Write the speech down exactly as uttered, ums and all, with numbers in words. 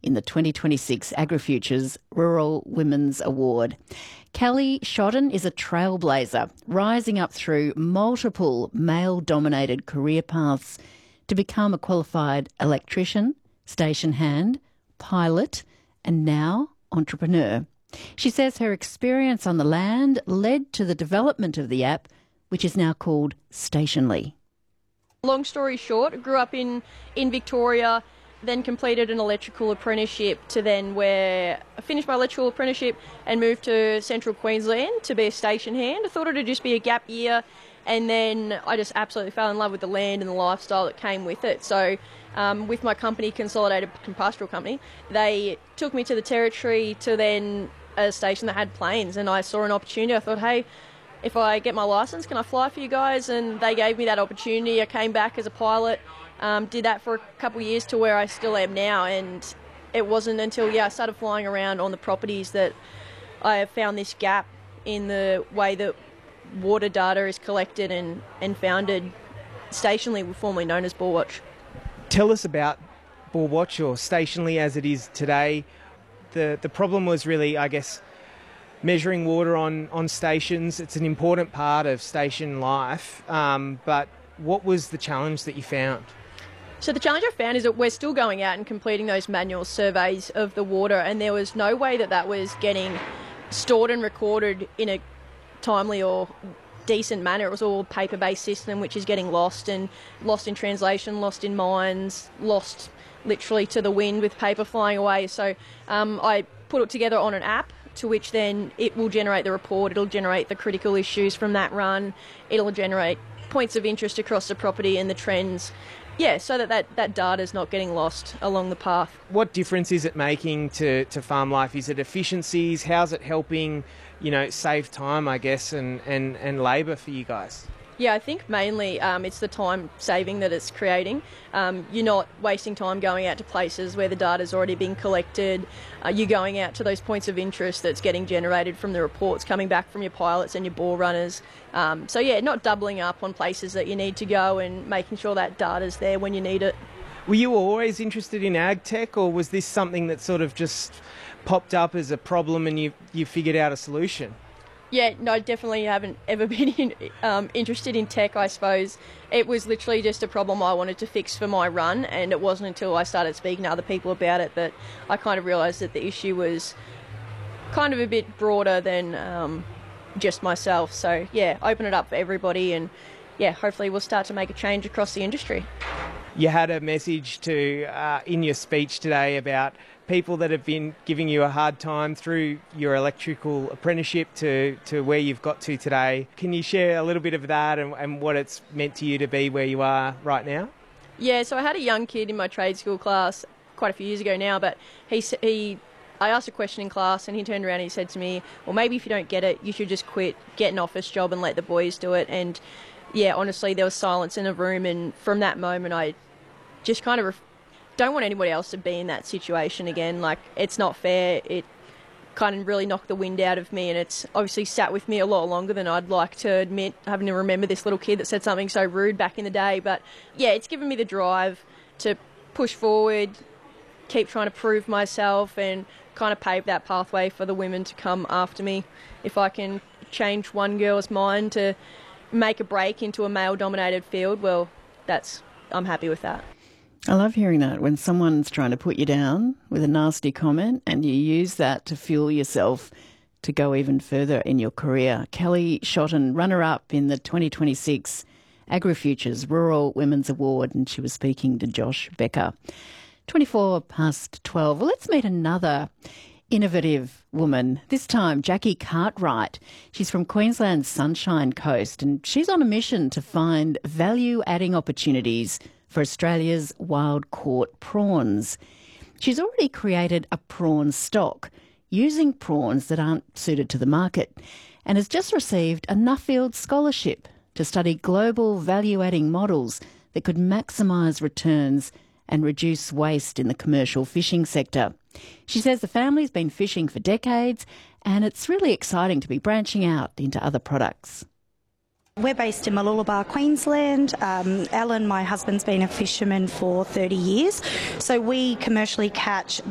in the twenty twenty-six AgriFutures Rural Women's Award. Kelly Shotton is a trailblazer, rising up through multiple male-dominated career paths to become a qualified electrician, station hand, pilot, and now entrepreneur. She says her experience on the land led to the development of the app, which is now called Stationly. Long story short, I grew up in, in Victoria, then completed an electrical apprenticeship to then where I finished my electrical apprenticeship and moved to Central Queensland to be a station hand. I thought it would just be a gap year, and then I just absolutely fell in love with the land and the lifestyle that came with it. So um, with my company, Consolidated Pastoral Company, they took me to the Territory to then a station that had planes, and I saw an opportunity. I thought, hey, if I get my licence, can I fly for you guys? And they gave me that opportunity. I came back as a pilot, um, did that for a couple of years to where I still am now. And it wasn't until, yeah, I started flying around on the properties that I have found this gap in the way that water data is collected and, and founded Stationly, formerly known as Boorwatch. Tell us about Boorwatch, or Stationly as it is today. The, the problem was really, I guess, measuring water on, on stations. It's an important part of station life, um, but what was the challenge that you found? So the challenge I found is that we're still going out and completing those manual surveys of the water, and there was no way that that was getting stored and recorded in a timely or decent manner. It was all a paper-based system, which is getting lost and lost in translation, lost in mines, lost literally to the wind with paper flying away. So um, I put it together on an app, to which then it will generate the report, it'll generate the critical issues from that run, it'll generate points of interest across the property and the trends. Yeah, so that, that, that data is not getting lost along the path. What difference is it making to, to farm life? Is it efficiencies? How's it helping, you know, save time, I guess, and, and, and labour for you guys? Yeah, I think mainly um, it's the time saving that it's creating. Um, you're not wasting time going out to places where the data's already been collected. Uh, you're going out to those points of interest that's getting generated from the reports coming back from your pilots and your bore runners. Um, so yeah, not doubling up on places that you need to go and making sure that data's there when you need it. Were you always interested in ag tech, or was this something that sort of just popped up as a problem and you, you figured out a solution? Yeah, no, definitely haven't ever been in, um, interested in tech, I suppose. It was literally just a problem I wanted to fix for my run, and it wasn't until I started speaking to other people about it that I kind of realised that the issue was kind of a bit broader than um, just myself. So, yeah, open it up for everybody, and, yeah, hopefully we'll start to make a change across the industry. You had a message to uh, in your speech today about people that have been giving you a hard time through your electrical apprenticeship to, to where you've got to today. Can you share a little bit of that and, and what it's meant to you to be where you are right now? Yeah, so I had a young kid in my trade school class quite a few years ago now, but he he I asked a question in class and he turned around and he said to me, well, maybe if you don't get it, you should just quit, get an office job and let the boys do it. And yeah, honestly, there was silence in the room, and from that moment I just kind of ref- don't want anybody else to be in that situation again. Like, it's not fair. It kind of really knocked the wind out of me, and it's obviously sat with me a lot longer than I'd like to admit, having to remember this little kid that said something so rude back in the day. But yeah, it's given me the drive to push forward, keep trying to prove myself, and kind of pave that pathway for the women to come after me. If I can change one girl's mind to make a break into a male-dominated field, well, that's I'm happy with that. I love hearing that, when someone's trying to put you down with a nasty comment and you use that to fuel yourself to go even further in your career. Kelly Shotton, runner-up in the twenty twenty-six AgriFutures Rural Women's Award, and she was speaking to Josh Becker. twenty-four past twelve. Well, let's meet another innovative woman, this time Jackie Cartwright. She's from Queensland's Sunshine Coast, and she's on a mission to find value-adding opportunities for Australia's wild-caught prawns. She's already created a prawn stock using prawns that aren't suited to the market, and has just received a Nuffield Scholarship to study global value-adding models that could maximise returns and reduce waste in the commercial fishing sector. She says the family's been fishing for decades, and it's really exciting to be branching out into other products. We're based in Mooloolaba, Queensland. Um, Alan, my husband's been a fisherman for thirty years, so we commercially catch